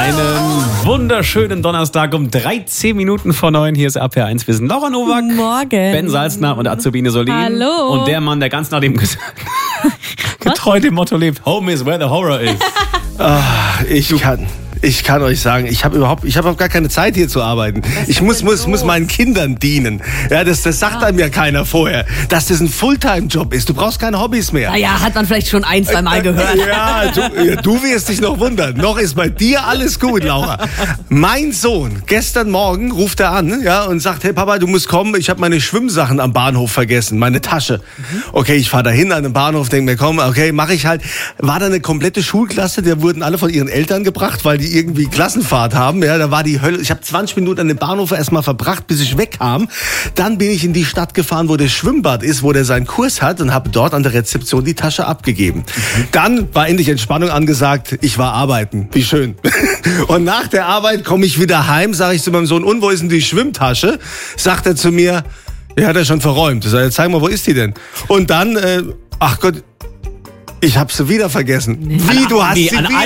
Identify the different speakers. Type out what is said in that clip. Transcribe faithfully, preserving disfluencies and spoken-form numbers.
Speaker 1: Einen wunderschönen Donnerstag um dreizehn Minuten vor neun. Hier ist R P R eins. Wir sind Laura Nowak,
Speaker 2: Morgen.
Speaker 1: Ben Salzner und Azubine Solin.
Speaker 2: Hallo.
Speaker 1: Und der Mann, der ganz nach dem getreu dem Motto lebt: Home is where the horror is.
Speaker 3: Ach, ich kann... Ich kann euch sagen, ich habe überhaupt, ich habe auch gar keine Zeit hier zu arbeiten. Ich muss, muss, muss meinen Kindern dienen. Ja, das, das sagt einem ja keiner vorher, dass das ein Fulltime-Job ist. Du brauchst keine Hobbys mehr.
Speaker 2: Naja, hat man vielleicht schon ein, zwei Mal gehört.
Speaker 3: Ja, du, du wirst dich noch wundern. Noch ist bei dir alles gut, Laura. Mein Sohn, gestern Morgen ruft er an, ja, und sagt: Hey Papa, du musst kommen, ich habe meine Schwimmsachen am Bahnhof vergessen, meine Tasche. Okay, ich fahre dahin an den Bahnhof, denke mir, komm, okay, mache ich halt. War da eine komplette Schulklasse, der wurden alle von ihren Eltern gebracht, weil die irgendwie Klassenfahrt haben. Ja, da war die Hölle. Ich habe zwanzig Minuten an dem Bahnhof erstmal verbracht, bis ich wegkam. Dann bin ich in die Stadt gefahren, wo das Schwimmbad ist, wo der seinen Kurs hat, und habe dort an der Rezeption die Tasche abgegeben. Mhm. Dann war endlich Entspannung angesagt. Ich war arbeiten. Wie schön. Und nach der Arbeit komme ich wieder heim, sage ich zu meinem Sohn: Und wo ist denn die Schwimmtasche? Sagt er zu mir: Ja, hat er schon verräumt. Ich sage: Zeig mal, wo ist die denn? Und dann, äh, ach Gott, ich habe sie wieder vergessen.
Speaker 1: Nee.
Speaker 3: Wie, du hast
Speaker 1: nee,
Speaker 3: sie
Speaker 1: an
Speaker 3: wieder